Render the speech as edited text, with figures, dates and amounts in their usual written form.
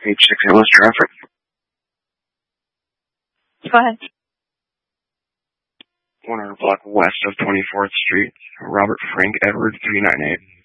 H6 West traffic. Go ahead. 100 block west of 24th Street. Robert Frank Edward 398.